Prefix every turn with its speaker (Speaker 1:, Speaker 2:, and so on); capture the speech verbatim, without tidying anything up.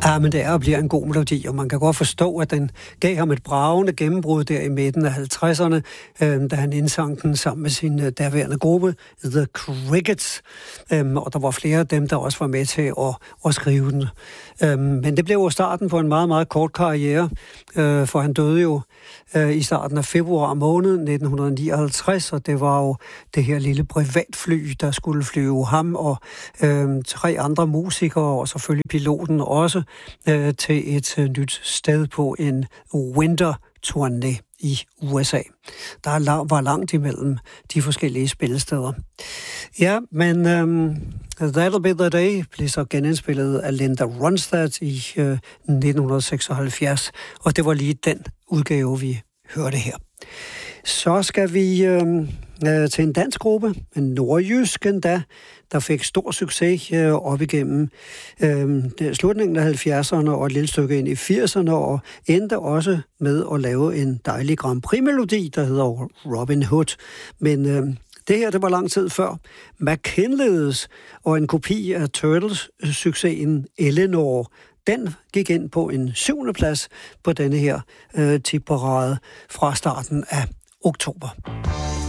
Speaker 1: Ja, men det er og bliver en god melodi, og man kan godt forstå, at den gav ham et bragende gennembrud der i midten af halvtredserne, øh, da han indsang den sammen med sin øh, derværende gruppe, The Crickets, øh, og der var flere af dem, der også var med til at, at skrive den. Øh, men det blev jo starten på en meget, meget kort karriere, øh, for han døde jo øh, i starten af februar måned nitten nioghalvtreds, og det var jo det her lille privatfly, der skulle flyve ham og øh, tre andre musikere, og selvfølgelig piloten også, øh, til et øh, nyt sted på en winter-turné i U S A. Der var langt imellem de forskellige spillesteder. Ja, men um, That'll Be The Day blev så genindspillet af Linda Ronstadt i uh, nitten seksoghalvfjerds, og det var lige den udgave, vi hørte her. Så skal vi øh, øh, til en dansk gruppe, en nordjysk endda, der fik stor succes øh, op igennem øh, slutningen af halvfjerdserne og et lille stykke ind i firserne, og endte også med at lave en dejlig Grand Prix-melodi, der hedder Robin Hood. Men øh, det her, det var lang tid før McKinley's, og en kopi af Turtles-succesen Eleanor. Den gik ind på en syvende plads på denne her øh, tipparade fra starten af oktober.